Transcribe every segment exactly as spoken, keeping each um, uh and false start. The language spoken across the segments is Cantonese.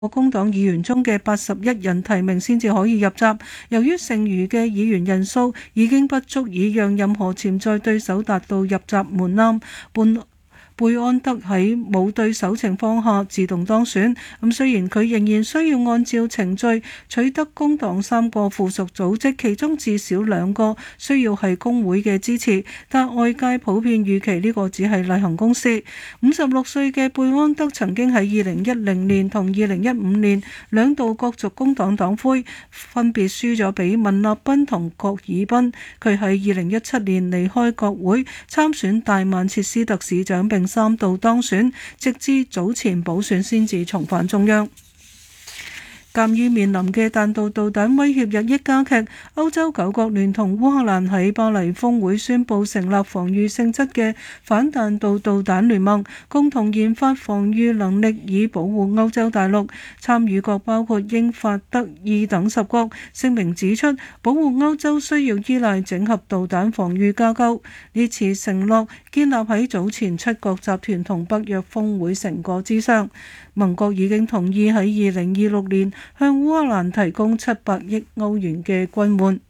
工黨議員中嘅八十一人提名先至可以入閘。由於剩餘嘅議員人數已經不足以讓任何潛在對手達到入閘門檻，半貝安德喺冇對手情況下自動當選。咁雖然佢仍然需要按照程序取得工黨三個附屬組織，其中至少兩個需要係工會嘅支持，但外界普遍預期呢個只係例行公事。五十六歲嘅貝安德曾經喺二零一零年同二零一五年兩度角逐工黨黨魁，分別輸咗俾文立賓同郭爾賓。佢喺二零一七年離開國會參選大曼徹斯特市長並三度當選，直至早前補選先至重返中央。鑑於面臨嘅彈道導彈威脅日益加劇，歐洲九國聯同烏克蘭喺巴黎峰會宣布成立防禦性質嘅反彈道導彈聯盟，共同研發防禦能力以保護歐洲大陸。參與國包括英法德意等十國。聲明指出，保護歐洲需要依賴整合導彈防禦架構。呢次承諾建立喺早前七國集團同北約峰會成果之上。盟國已經同意喺二零二六年向烏克蘭提供七百億歐元嘅軍援。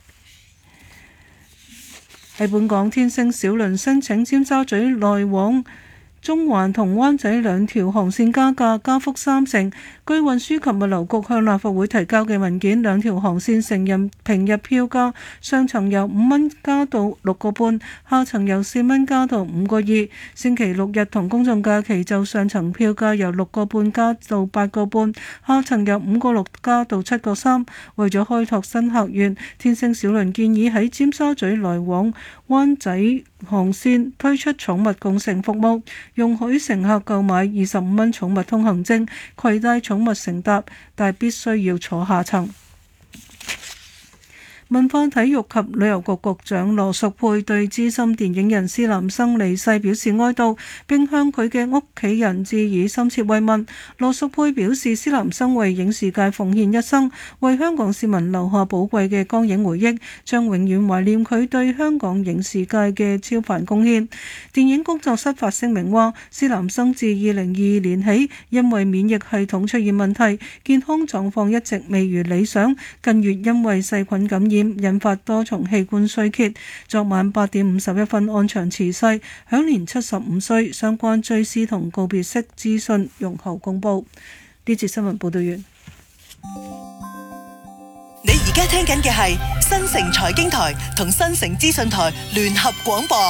喺本港，天星小輪申請尖沙咀來往中環同灣仔兩條航線加價，加幅三成。據運輸及物流局向立法會提交嘅文件，兩條航線成人平日票價上層由五蚊加到六個半，下層由四蚊加到五個二。星期六日同公眾假期就上層票價由六個半加到八個半，下層由五個六加到七個三。為咗開拓新客源，天星小輪建議喺尖沙咀來往灣仔航線推出寵物共乘服務，容許乘客購買二十五蚊寵物通行證，攜帶寵物乘搭，但必須要坐下層。文化體育及旅遊局局長羅淑佩對資深電影人施南生離世表示哀悼，並向佢嘅屋企人致以深切慰問。羅淑佩表示，施南生為影視界奉獻一生，為香港市民留下寶貴嘅光影回憶，將永遠懷念佢對香港影視界嘅超凡貢獻。電影工作室發聲明話，施南生自二零二二年起因為免疫系統出現問題，健康狀況一直未如理想，近月因為細菌感染引發多重器官衰竭，昨晚八點五十一分按場辭世，享年七十五歲。相關追思同告別式資訊容後公佈。呢節新聞報道完。 你而家聽緊嘅係新城財經台同新城資訊台聯合廣播。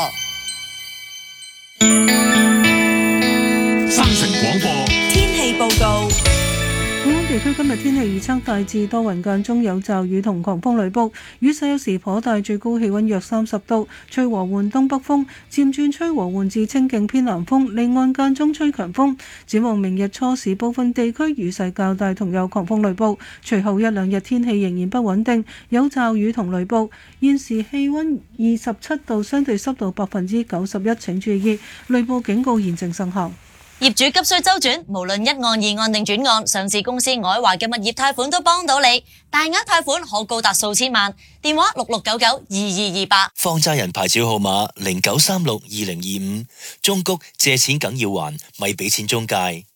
新城廣播天氣報告。 本港地區今日天氣預測大致多雲，間中有驟雨同狂風雷暴，雨勢有時頗大，最高氣溫約三十度，吹和緩東北風，漸轉吹和緩至清勁偏南風，離岸間中吹強風。展望明日初時部分地區雨勢較大，同有狂風雷暴，隨後一兩日天氣仍然不穩定，有驟雨同雷暴。現時氣溫二十七度，相對濕度百分之九十一，請注意雷暴警告現正生效。 業主急需周轉，無論一按、二按定轉按，上市公司愛華嘅物業貸款都幫到你，大額貸款可高達數千萬。電話六六九九二二二八。 放債人牌照號碼零九三六二零二五。中谷借錢梗要還，咪俾錢中介。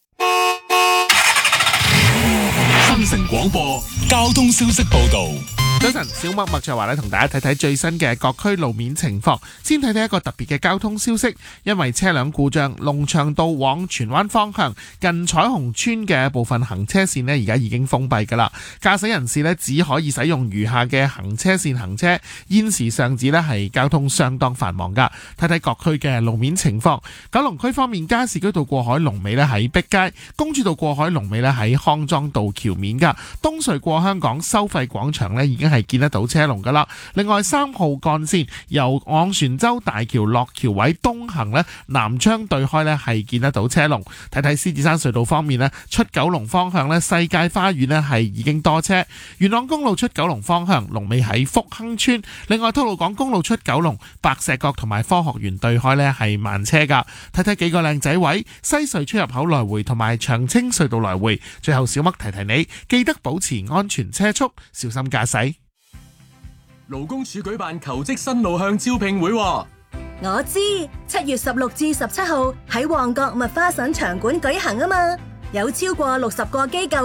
新城廣播交通消息報道。 早晨，小麥麥卓華咧同大家睇睇最新嘅各區路面情況。先睇睇一個特別嘅交通消息，因為車輛故障，龍翔道往荃灣方向近彩虹村嘅部分行車線呢，而家已經封閉㗎啦。駕駛人士呢，只可以使用餘下嘅行車線行車。現時上址呢係交通相當繁忙㗎。睇睇各區嘅路面情況。九龍區方面，加士居道過海龍尾呢喺碧街，公主道過海龍尾呢喺康莊道橋面㗎。東隧過香港收費廣場呢已經係見得到車龍噶啦。另外三號幹線由昂船洲大橋落橋位東行呢，南昌對開呢係見得到車龍。睇睇獅子山隧道方面呢，出九龍方向呢，世界花園呢係已經多車。元朗公路出九龍方向龍尾喺福亨村。另外吐露港公路出九龍白石角同埋科學園對開呢係慢車噶。睇睇幾個靚仔位，西隧出入口來回同埋長青隧道來回。最後小麥提提你，記得保持安全車速，小心駕駛。 勞工處舉辦求職新路向招聘會，我知七月十六至十七號喺旺角麥花臣場館舉行啊嘛， 有超過六十個機構